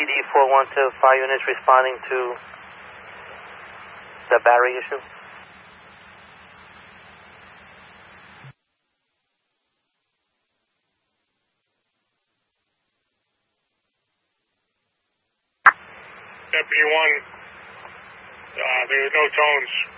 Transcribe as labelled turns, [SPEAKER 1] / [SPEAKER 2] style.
[SPEAKER 1] PD 412, 5 units responding to the battery issue.
[SPEAKER 2] Deputy 1, there are no tones.